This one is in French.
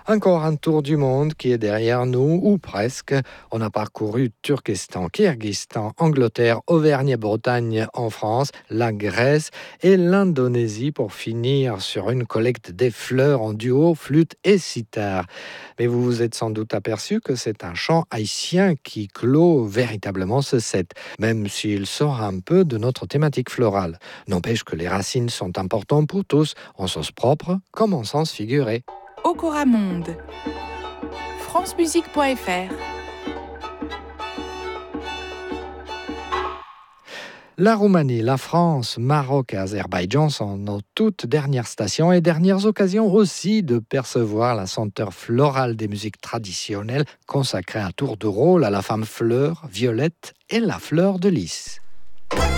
Encore un tour du monde qui est derrière nous, ou presque. On a parcouru Turkestan, Kirghizistan, Angleterre, Auvergne et Bretagne en France, la Grèce et l'Indonésie pour finir sur une collecte des fleurs en duo, flûte et sitar. Mais vous vous êtes sans doute aperçu que c'est un chant haïtien qui clôt véritablement ce set, même s'il sort un peu de notre thématique florale. N'empêche que les racines sont importantes pour tous, en sens propre comme en sens figuré. Okora Monde. francemusique.fr. La Roumanie, la France, Maroc et Azerbaïdjan sont nos toutes dernières stations et dernières occasions aussi de percevoir la senteur florale des musiques traditionnelles consacrées à tour de rôle à la femme fleur, violette et la fleur de lys.